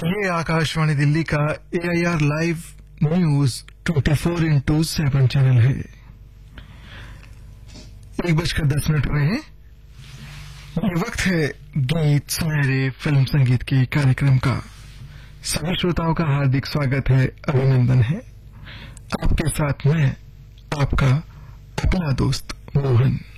ये आकाशवाणी दिल्ली का AIR live news 24x7 channel है। 1:10 हुए हैं। ये वक्त है गीत सुनहरे फिल्म संगीत के कार्यक्रम का। सभी श्रोताओं का हार्दिक स्वागत है, अभिनंदन है। आपके साथ मैं आपका अपना दोस्त मोहन।